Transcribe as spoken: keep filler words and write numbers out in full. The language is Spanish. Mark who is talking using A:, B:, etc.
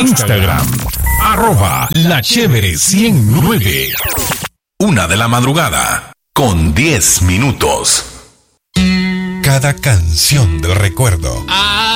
A: Instagram, arroba la chévere ciento nueve. Una de la madrugada, con diez minutos. Cada canción del recuerdo.